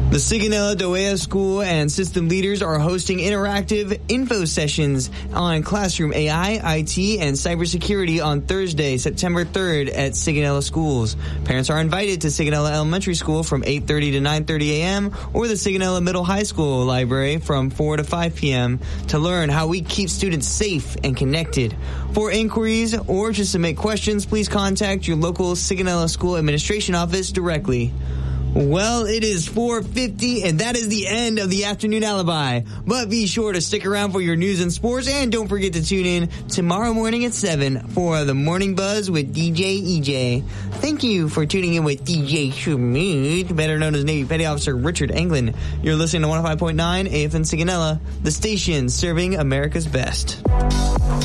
The Sigonella Doea School and system leaders are hosting interactive info sessions on classroom AI, IT, and cybersecurity on Thursday, September 3rd at Sigonella schools. Parents are invited to Sigonella Elementary School from 8:30 to 9:30 a.m. or the Sigonella Middle High School library from 4 to 5 p.m. to learn how we keep students safe and connected. For inquiries or to submit questions, please contact your local Sigonella School Administration Office directly. Well, it is 4:50, and that is the end of the Afternoon Alibi. But be sure to stick around for your news and sports, and don't forget to tune in tomorrow morning at 7 for the Morning Buzz with DJ EJ. Thank you for tuning in with DJ Schmidt, better known as Navy Petty Officer Richard Anglin. You're listening to 105.9 AFN Sigonella, the station serving America's best.